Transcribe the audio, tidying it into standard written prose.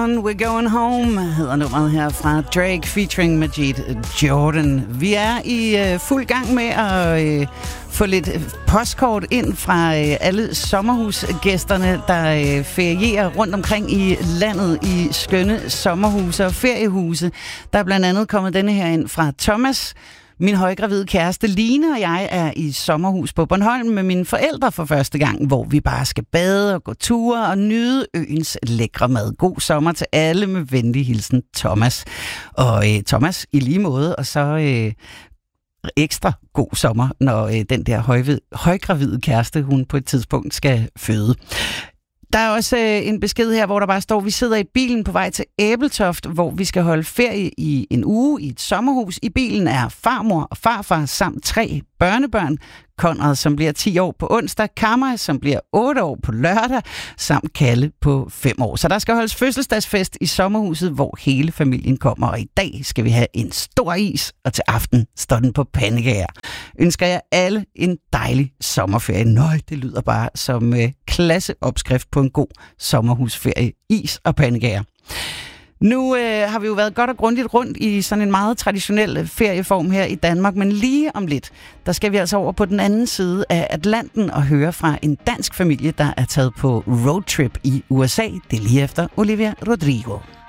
We're Going Home hedder nummeret her fra Drake featuring Majid Jordan. Vi er i fuld gang med at få lidt postkort ind fra alle sommerhusgæsterne, der ferierer rundt omkring i landet i skønne sommerhuse og feriehuse. Der er blandt andet kommet denne her ind fra Thomas. Min højgravide kæreste Line og jeg er i sommerhus på Bornholm med mine forældre for første gang, hvor vi bare skal bade og gå ture og nyde øens lækre mad. God sommer til alle med venlig hilsen, Thomas. Og Thomas i lige måde, og så ekstra god sommer, når den der højgravide kæreste, hun på et tidspunkt skal føde. Der er også en besked her, hvor der bare står, vi sidder i bilen på vej til Æbeltoft, hvor vi skal holde ferie i en uge i et sommerhus. I bilen er farmor og farfar samt 3 børnebørn. Konrad, som bliver 10 år på onsdag, Kammer, som bliver 8 år på lørdag, samt Kalle på 5 år. Så der skal holdes fødselsdagsfest i sommerhuset, hvor hele familien kommer. Og i dag skal vi have en stor is, og til aften står den på pandekager. Ønsker jeg alle en dejlig sommerferie. Nøj, det lyder bare som klasseopskrift på en god sommerhusferie. Is og pandekager. Nu har vi jo været godt og grundigt rundt i sådan en meget traditionel ferieform her i Danmark, men lige om lidt, der skal vi altså over på den anden side af Atlanten og høre fra en dansk familie, der er taget på roadtrip i USA. Det er lige efter Olivia Rodrigo.